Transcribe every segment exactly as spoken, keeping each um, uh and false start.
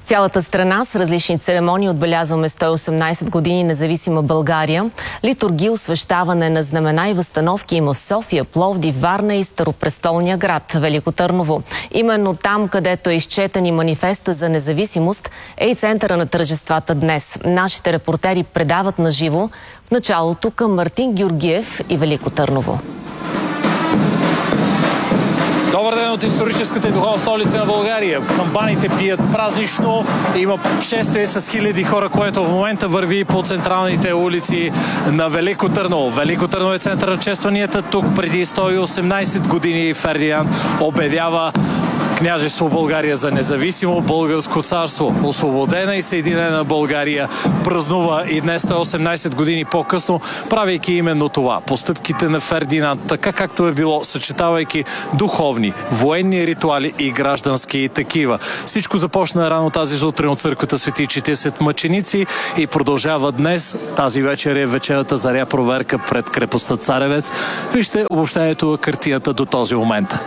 Цялата страна с различни церемонии отбелязваме сто и осемнайсет години независима България. Литургия, освещаване на знамена и възстановки има в София, Пловдив, Варна и Старопрестолния град Велико Търново. Именно там, където е изчетен и манифеста за независимост, е и центъра на тържествата днес. Нашите репортери предават на живо в началото към Мартин Георгиев и Велико Търново. Добър ден от историческата и духовна столица на България. Камбаните пият празнично. Има шествие с хиляди хора, което в момента върви по централните улици на Велико Търново. Велико Търново е център на честванията. Тук преди сто и осемнайсет години Фердинанд обявява Княжество България за независимо българско царство. Освободена и съединена България празнува и днес сто и осемнайсет години по-късно, правейки именно това. Постъпките на Фердинанд, така както е било, съчетавайки духовни, военни ритуали и граждански такива. Всичко започна рано тази сутрин от църквата Свети четирийсет мъченици и продължава днес. Тази вечер е вечерата заря проверка пред крепостта Царевец. Вижте обобщението на картината до този момент.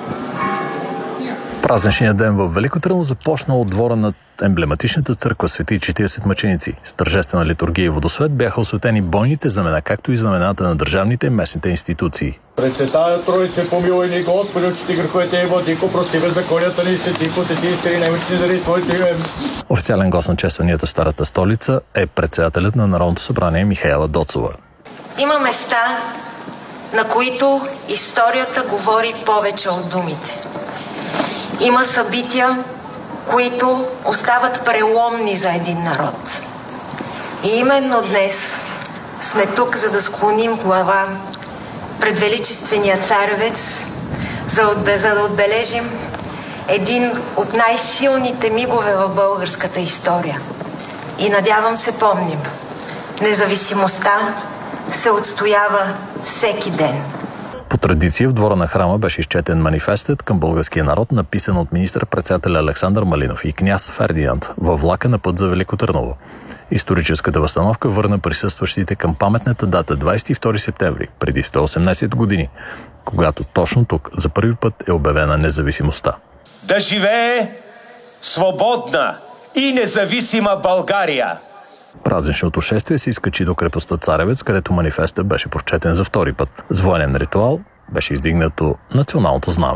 Празничният ден в Велико Търново започна от двора на емблематичната църква Свети четирийсет мъченици. С тържествена литургия и водосвет бяха осветени бойните знамена, както и знамената на държавните и местните институции. Пресветая Троице, помилуй ни, Господи, очисти греховете и владико, прости беззаконията ни, свети, посети изцели немощни заради Твоето име. Официален гост на честванията в Старата столица е председателят на Народното събрание Михаела Доцова. Има места, на които историята говори повече от думите. Има събития, които остават преломни за един народ. И именно днес сме тук, за да склоним глава пред величествения царевец, за, отбе, за да отбележим един от най-силните мигове в българската история. И надявам се помним, независимостта се отстоява всеки ден. По традиция в двора на храма беше изчетен манифестът към българския народ, написан от министър-председателя Александър Малинов и княз Фердинанд във влака на път за Велико Търново. Историческата възстановка върна присъстващите към паметната дата двайсет и втори септември, преди сто и осемнайсет години, когато точно тук за първи път е обявена независимостта. Да живее свободна и независима България! Празничното шествие се изкачи до крепостта Царевец, където манифестът беше прочетен за втори път. С военен ритуал беше издигнато националното знаме.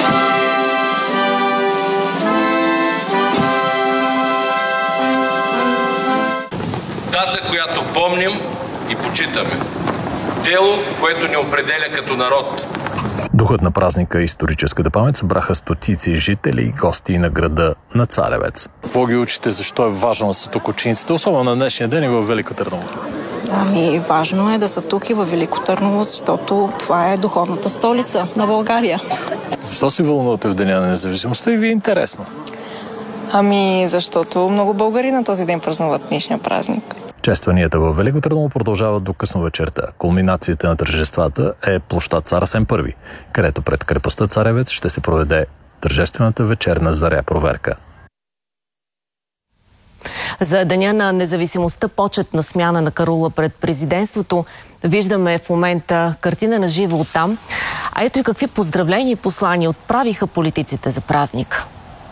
Дата, която помним и почитаме. Дело, което ни определя като народ. Духът на празника и историческата памет събраха стотици жители и гости на града на Царевец. Какво ги учите, защо е важно да са тук учениците, особено на днешния ден и в Велико Търново? Ами, важно е да са тук и в Велико Търново, защото това е духовната столица на България. Защо се вълнувате в Деня на независимостта и ви е интересно? Ами, защото много българи на този ден празнуват днешния празник. Честванията във Велико Търново продължават до късно вечерта. Кулминацията на тържествата е площад Цар Асен първи, където пред крепостта Царевец ще се проведе тържествената вечерна заря проверка. За Деня на независимостта, почетна смяна на карула пред президентството, виждаме в момента картина на живо оттам. А ето и какви поздравления и послания отправиха политиците за празник.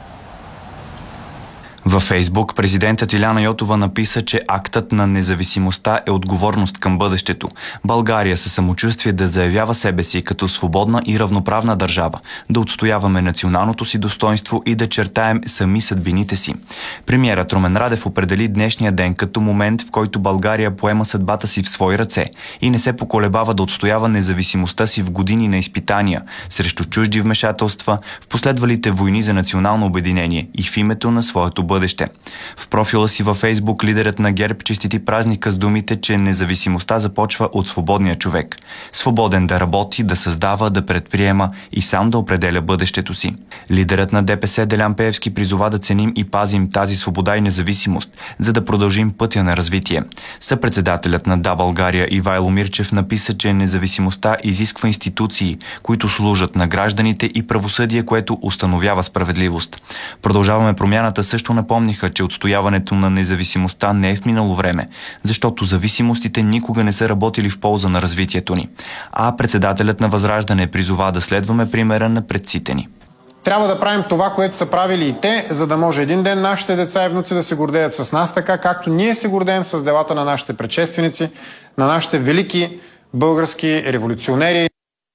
Във Фейсбук президентът Иляна Йотова написа, че актът на независимостта е отговорност към бъдещето. България със самочувствие да заявява себе си като свободна и равноправна държава, да отстояваме националното си достоинство и да чертаем сами съдбините си. Премиерът Румен Радев определи днешния ден като момент, в който България поема съдбата си в свои ръце и не се поколебава да отстоява независимостта си в години на изпитания, срещу чужди вмешателства, в последвалите войни за национално обединение и в името на своето бъдеще. бъдеще. В профила си във Фейсбук лидерът на ГЕРБ честити празника с думите, че независимостта започва от свободния човек. Свободен да работи, да създава, да предприема и сам да определя бъдещето си. Лидерът на ДПС Делян Пеевски призова да ценим и пазим тази свобода и независимост, за да продължим пътя на развитие. Съпредседателят на Да, България Ивайло Мирчев написа, че независимостта изисква институции, които служат на гражданите и правосъдие, което установява справедливост. Продължаваме промяната също напомниха, че отстояването на независимостта не е в минало време, защото зависимостите никога не са работили в полза на развитието ни. А председателят на Възраждане призова да следваме примера на предците ни. трябва да правим това, което са правили и те, за да може един ден нашите деца и внуци да се гордеят с нас, така както ние се гордеем с делата на нашите предшественици, на нашите велики български революционери.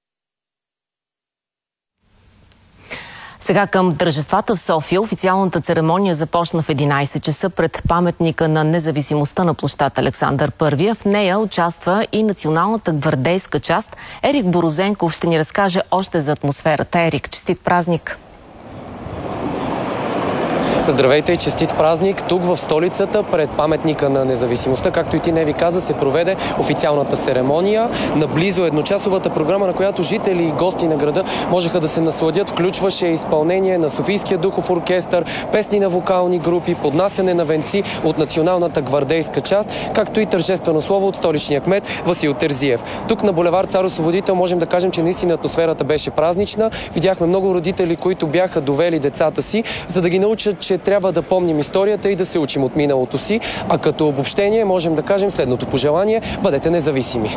Сега към тържествата в София. Официалната церемония започна в единайсет часа пред паметника на независимостта на площад Александър Първи. В нея участва и националната гвардейска част. Ерик Борозенков ще ни разкаже още за атмосферата. Ерик, честит празник! Здравейте и честит празник! Тук в столицата, пред паметника на независимостта, както и ти не ви каза, се проведе официалната церемония. Наблизо едночасовата програма, на която жители и гости на града можеха да се насладят, включваше изпълнение на Софийския духов оркестър, песни на вокални групи, поднасяне на венци от националната гвардейска част, както и тържествено слово от столичния кмет Васил Терзиев. Тук на булевард Цар Освободител можем да кажем, че наистина атмосферата беше празнична. Видяхме много родители, които бяха довели децата си, за да ги научат, че трябва да помним историята и да се учим от миналото си, а като обобщение можем да кажем следното пожелание: бъдете независими.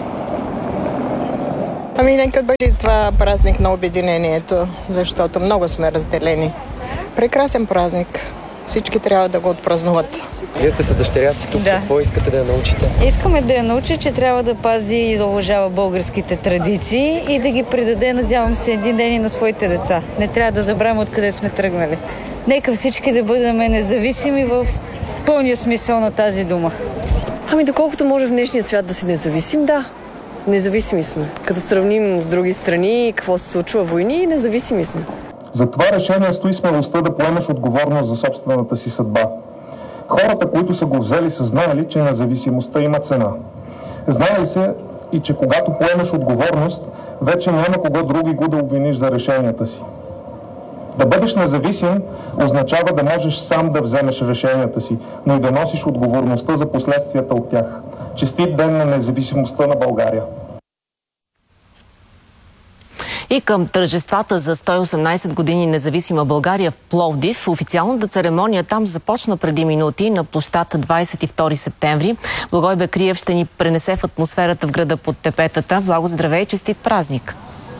Ами нека бъде това празник на обединението, защото много сме разделени. Прекрасен празник. Всички трябва да го отпразнуват. Вие сте с дъщеря си тук. Да. Какво искате да я научите? Искаме да я научи, че трябва да пази и да уважава българските традиции и да ги предаде, надявам се, един ден и на своите деца. Не трябва да забравяме откъде сме тръгнали. Нека всички да бъдем независими в пълния смисъл на тази дума. Ами доколкото може в днешния свят да си независим, да. Независими сме. Като сравним с други страни, какво се случва, войни, независими сме. За това решение стои смелостта да поемеш отговорност за собствената си съдба. Хората, които са го взели, са знаели, че независимостта има цена. Знаели се и че когато поемеш отговорност, вече няма кого други го да обвиниш за решенията си. Да бъдеш независим означава да можеш сам да вземеш решенията си, но и да носиш отговорността за последствията от тях. Честит ден на независимостта на България! И към тържествата за сто и осемнайсет години независима България в Пловдив. Официалната церемония там започна преди минути на площад двайсет и втори септември. Благой Бекриев ще ни пренесе в атмосферата в града под тепетата. Благо, здравей и честит празник!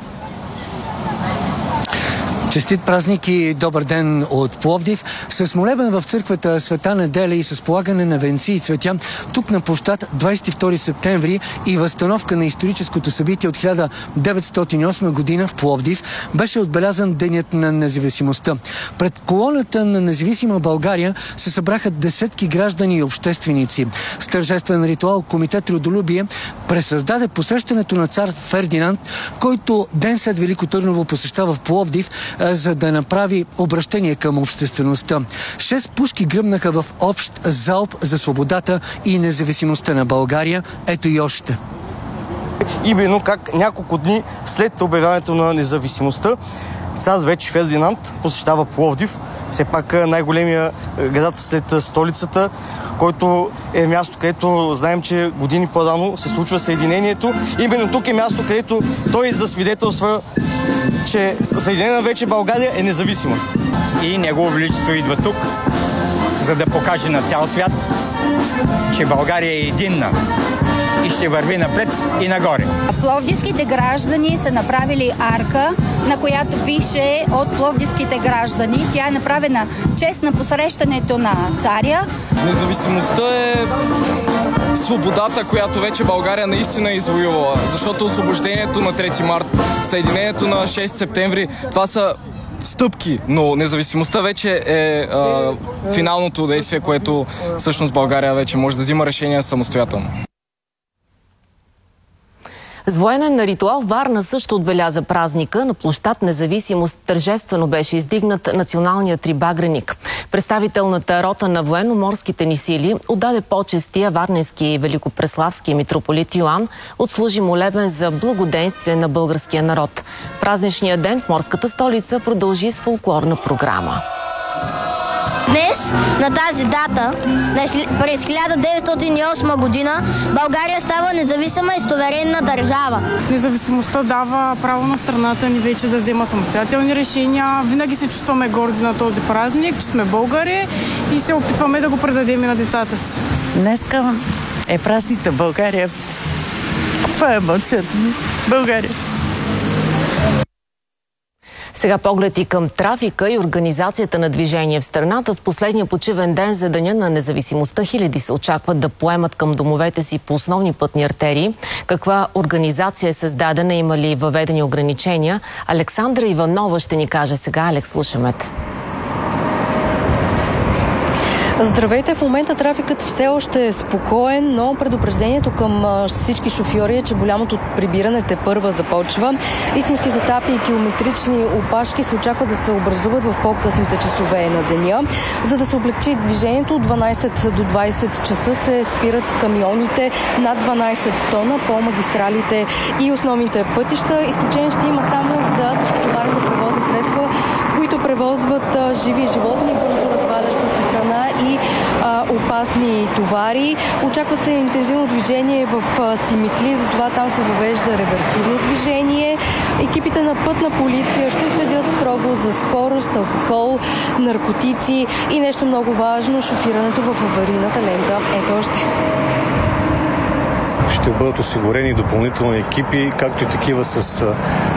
Честит празник и добър ден от Пловдив. С молебен в църквата Света Неделя и с полагане на венци и цветя тук на площад двайсет и втори септември и възстановка на историческото събитие от хиляда деветстотин и осма година в Пловдив беше отбелязан Денят на независимостта. Пред колоната на независима България се събраха десетки граждани и общественици. С тържествен ритуал Комитет Родолюбие пресъздаде посрещането на цар Фердинанд, който ден след Велико Търново посещава в Пловдив, за да направи обращение към обществеността. Шест пушки гръмнаха в общ залп за свободата и независимостта на България. Ето и още. Именно как няколко дни след обявяването на независимостта цар вече Фердинанд посещава Пловдив, все пак най-големия град след столицата, който е място, където знаем, че години по-рано се случва съединението. Именно тук е място, където той засвидетелства, че Съединена вече България е независима. И Негово Величество идва тук, за да покаже на цял свят, че България е единна и ще върви напред и нагоре. Пловдивските граждани са направили арка, на която пише от пловдивските граждани. Тя е направена чест на посрещането на царя. Независимостта е свободата, която вече България наистина е извоювала. Защото освобождението на трети март, съединението на шести септември, това са стъпки, но независимостта вече е а, финалното действие, което всъщност България вече може да взима решения самостоятелно. С военен ритуал Варна също отбеляза празника. На площад Независимост тържествено беше издигнат националният трибагреник. Представителната рота на военно-морските ни сили отдаде почести варненски и великопреславски митрополит Йоан, отслужи молебен за благоденствие на българския народ. Празничният ден в морската столица продължи с фолклорна програма. Днес, на тази дата, през хиляда деветстотин и осма година, България става независима и суверенна държава. Независимостта дава право на страната ни вече да взема самостоятелни решения. Винаги се чувстваме горди на този празник, че сме българи и се опитваме да го предадем и на децата си. Днеска е празник на България. Това е емоцията ми. България. Сега поглед и към трафика и организацията на движение в страната. В последния почивен ден за Деня на независимостта хиляди се очакват да поемат към домовете си по основни пътни артерии. Каква организация е създадена, има ли въведени ограничения? Александра Иванова ще ни каже сега. Алекс, слушаме те. Здравейте! В момента трафикът все още е спокоен, но предупреждението към всички шофьори е, че голямото прибиране тепърва започва. Истинските етапи и километрични опашки се очаква да се образуват в по-късните часове на деня. За да се облегчи движението, от дванайсет до двайсет часа се спират камионите над дванайсет тона по магистралите и основните пътища. Изключение ще има само за тежкотоварните превозни средства, които превозват а, живи животни, бързо разваляща се храна и а, опасни товари. Очаква се интензивно движение в а, Симитли, затова там се въвежда реверсивно движение. Екипите на пътна полиция ще следят строго за скорост, алкохол, наркотици и нещо много важно – шофирането в аварийната лента. Ето още. Ще бъдат осигурени допълнителни екипи, както и такива с